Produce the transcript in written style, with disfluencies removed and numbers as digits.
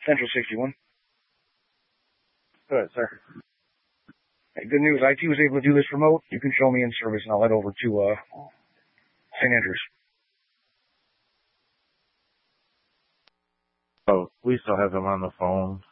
Central 61. Go ahead, sir. Hey, good news. IT was able to do this remote. You can show me in service, and I'll head over to St. Andrews. Oh, we still have him on the phone.